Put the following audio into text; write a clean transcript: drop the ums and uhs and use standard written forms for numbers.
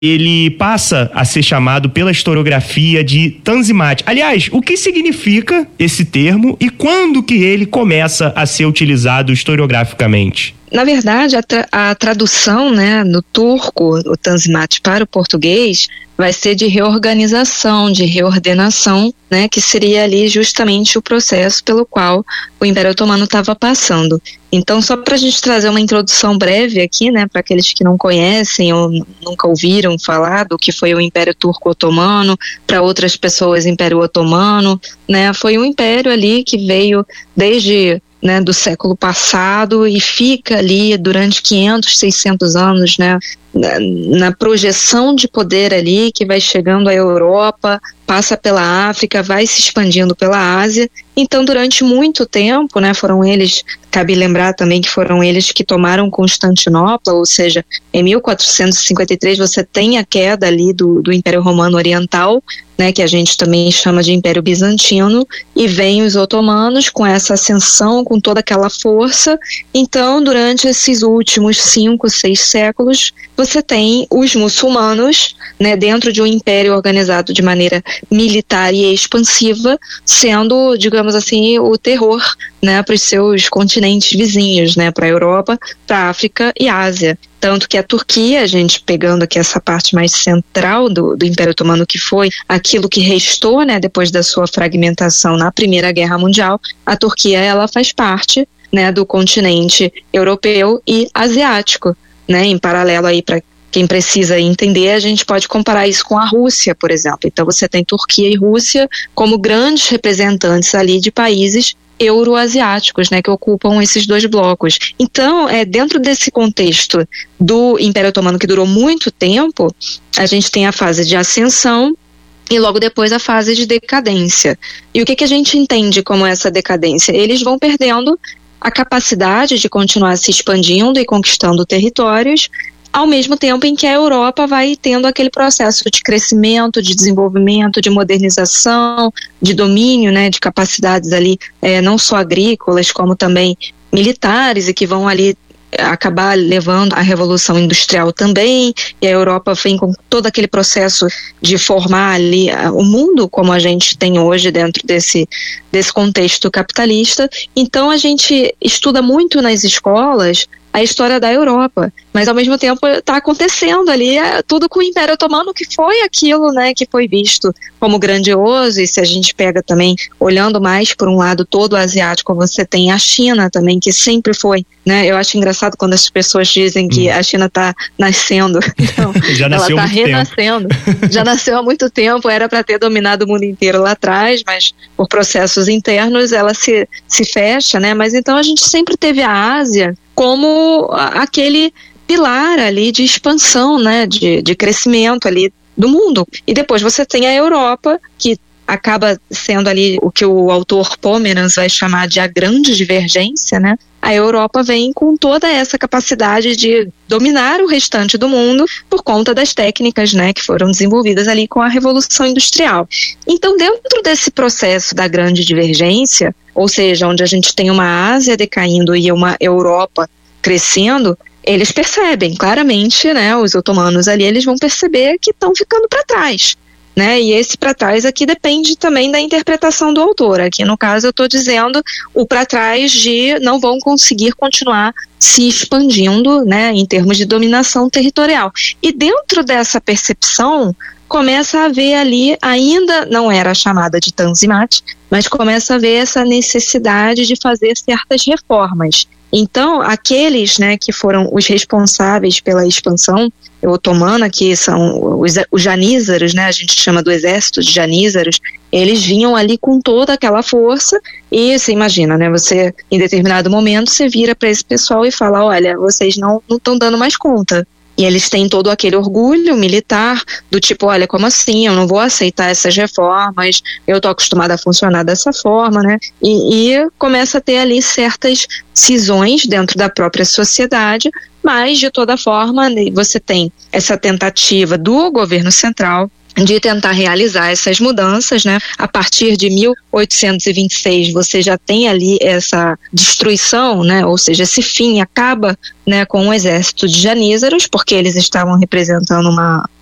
ele passa a ser chamado pela historiografia de Tanzimat. Aliás, o que significa esse termo e quando que ele começa a ser utilizado historiograficamente? Na verdade, a tradução, né, no turco, o Tanzimat, para o português, vai ser de reorganização, de reordenação, né, que seria ali justamente o processo pelo qual o Império Otomano estava passando. Então, só para a gente trazer uma introdução breve aqui, né, para aqueles que não conhecem ou nunca ouviram falar do que foi o Império Turco-Otomano, para outras pessoas, Império Otomano, né, foi um império ali que veio desde, né, do século passado e fica ali durante 500, 600 anos, né, na projeção de poder ali, que vai chegando à Europa, passa pela África, vai se expandindo pela Ásia. Então, durante muito tempo, né, foram eles, cabe lembrar também que foram eles que tomaram Constantinopla, ou seja, em 1453 você tem a queda ali do Império Romano Oriental, né, que a gente também chama de Império Bizantino, e vem os otomanos com essa ascensão, com toda aquela força. Então, durante esses últimos 5, 6 séculos, você tem os muçulmanos, né, dentro de um império organizado de maneira militar e expansiva, sendo, digamos assim, o terror, né, para os seus continentes vizinhos, né, para a Europa, para a África e Ásia. Tanto que a Turquia, a gente pegando aqui essa parte mais central do Império Otomano, que foi aquilo que restou, né, depois da sua fragmentação na Primeira Guerra Mundial, a Turquia, ela faz parte, né, do continente europeu e asiático, né, em paralelo aí para quem precisa entender, a gente pode comparar isso com a Rússia, por exemplo. Então você tem Turquia e Rússia como grandes representantes ali de países euroasiáticos, né, que ocupam esses dois blocos. Então, dentro desse contexto do Império Otomano, que durou muito tempo, a gente tem a fase de ascensão e logo depois a fase de decadência. E o que a gente entende como essa decadência? Eles vão perdendo a capacidade de continuar se expandindo e conquistando territórios, ao mesmo tempo em que a Europa vai tendo aquele processo de crescimento, de desenvolvimento, de modernização, de domínio, né, de capacidades ali, não só agrícolas, como também militares, e que vão ali acabar levando a Revolução Industrial também, e a Europa vem com todo aquele processo de formar ali o mundo como a gente tem hoje dentro desse contexto capitalista. Então a gente estuda muito nas escolas a história da Europa, mas ao mesmo tempo está acontecendo ali tudo com o Império Otomano, que foi aquilo, né, que foi visto como grandioso. E se a gente pega também, olhando mais por um lado todo asiático, você tem a China também, que sempre foi, né, eu acho engraçado quando as pessoas dizem que a China está nascendo, então, já nasceu ela está renascendo, já nasceu há muito tempo, era para ter dominado o mundo inteiro lá atrás, mas por processos internos ela se fecha, né, mas então a gente sempre teve a Ásia como aquele pilar ali de expansão, né, de crescimento ali do mundo. E depois você tem a Europa, que acaba sendo ali o que o autor Pomerans vai chamar de a grande divergência, né? A Europa vem com toda essa capacidade de dominar o restante do mundo por conta das técnicas, né, que foram desenvolvidas ali com a Revolução Industrial. Então, dentro desse processo da grande divergência, ou seja, onde a gente tem uma Ásia decaindo e uma Europa crescendo, eles percebem claramente, né, os otomanos ali, eles vão perceber que estão ficando para trás, né, e esse para trás aqui depende também da interpretação do autor. Aqui no caso eu estou dizendo o para trás de não vão conseguir continuar se expandindo, né, em termos de dominação territorial. E dentro dessa percepção começa a haver ali, ainda não era chamada de Tanzimat, mas começa a haver essa necessidade de fazer certas reformas. Então, aqueles, né, que foram os responsáveis pela expansão otomana, que são os janízaros, né, a gente chama do exército de janízaros, eles vinham ali com toda aquela força. E você imagina, né, você em determinado momento você vira para esse pessoal e fala, olha, vocês não estão dando mais conta. E eles têm todo aquele orgulho militar do tipo, olha, como assim? Eu não vou aceitar essas reformas, eu estou acostumada a funcionar dessa forma, né? E começa a ter ali certas cisões dentro da própria sociedade, mas de toda forma você tem essa tentativa do governo central de tentar realizar essas mudanças, né? A partir de 1826 você já tem ali essa destruição, né? Ou seja, esse fim acaba, né, com o exército de janízaros, porque eles estavam representando